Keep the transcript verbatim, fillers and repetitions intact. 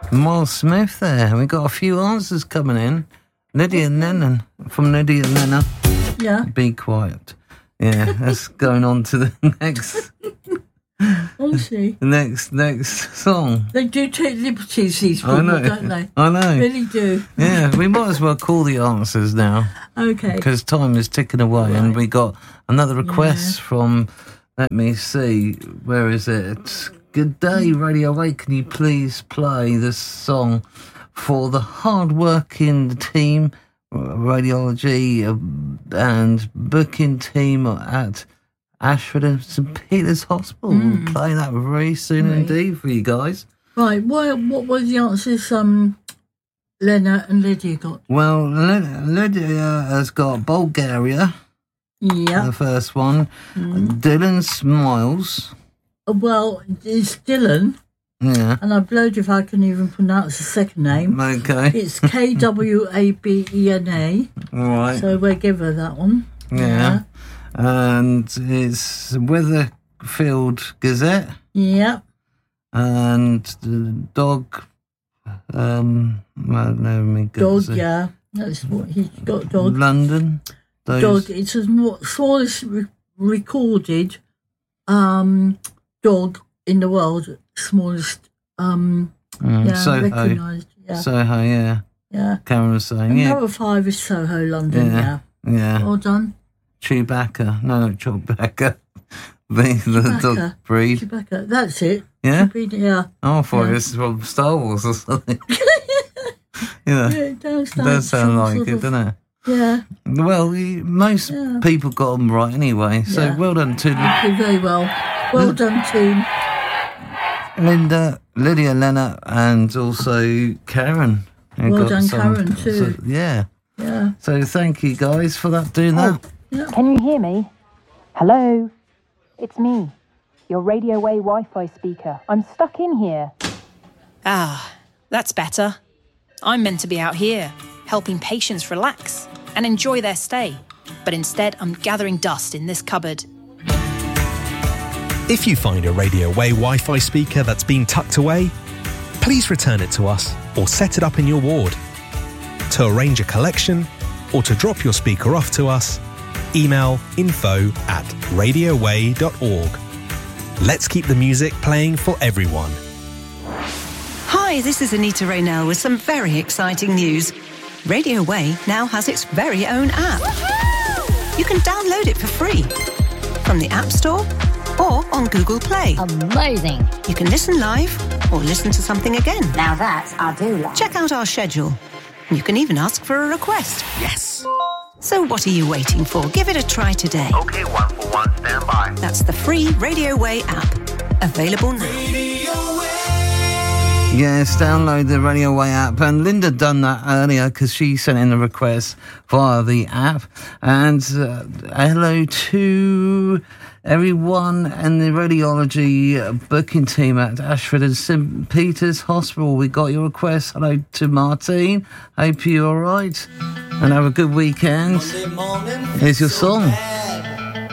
Miles Smith there. We got a few answers coming in. Lydia Lennon, from Lydia Lennon. Yeah. Be quiet. Yeah, that's going on to the next... Honestly. The next, next song. They do take liberties, these people, I know. don't they? I know. They really do. Yeah, we might as well call the answers now. Okay. Because time is ticking away, Right. and we got another request Yeah. from, let me see, where is it? Good day, Radio eight. Can you please play this song for the hard-working team, radiology uh, and booking team at Ashford and St Peter's Hospital? Mm. We'll play that very soon Right. indeed for you guys. Right, what, what were the answers um, Lena and Lydia got? Well, Lyd- Lydia has got Bulgaria, Yeah. the first one. Mm. Dylan Smiles. Well, it's Dylan, Yeah. and I blowed if I can even pronounce the second name. Okay. It's K W A B E N A, All right. so we'll give her that one. Yeah. And it's Weatherfield Gazette. Yeah. And the dog. Um, well, no, me Dog, Gazette. yeah. That's what he's got, dog. London. Those. Dog, it's the more- smallest re- recorded um, dog in the world. Smallest, um, Mm, yeah, Soho. recognised. Yeah. Soho, yeah. yeah. Karen was saying, And yeah. number five is Soho, London, yeah. Yeah. Yeah. Well done. Chewbacca. No, not Chewbacca. the the Chewbacca. dog breed. Chewbacca, that's it. Yeah? Chewbacca, yeah. Oh, I thought Yeah. it was from Star Wars or something. Yeah, Yeah. it does, It does sound some like sort it, of- doesn't it? Yeah, Well, you- most Yeah. people got them right anyway, so Yeah. well done to did very well. Well done, team. Linda, Lydia Leonard, and also Karen. who Well got done, some- Karen, too. so- yeah. Yeah. So thank you guys for that, doing that. Can you hear me? Hello? It's me, your Radio Way Wi-Fi speaker. I'm stuck in here. Ah, that's better. I'm meant to be out here, helping patients relax and enjoy their stay. But instead, I'm gathering dust in this cupboard. If you find a Radio Way Wi-Fi speaker that's been tucked away, please return it to us or set it up in your ward. To arrange a collection or to drop your speaker off to us, email info at radioway dot org. Let's keep the music playing for everyone. Hi, this is Anita Raynell with some very exciting news. Radio Way now has its very own app. You can download it for free from the App Store or on Google Play. Amazing. You can listen live or listen to something again. Now that I do like. Check out our schedule. You can even ask for a request. Yes. So what are you waiting for? Give it a try today. Okay, one for one, stand by. That's the free Radio Way app. Available now. Yes, download the Radio Way app. And Linda done that earlier because she sent in a request via the app. And uh, hello to everyone in the radiology booking team at Ashford and St Peter's Hospital. We got your request. Hello to Martine. Hope you're all right. And have a good weekend. Here's your song.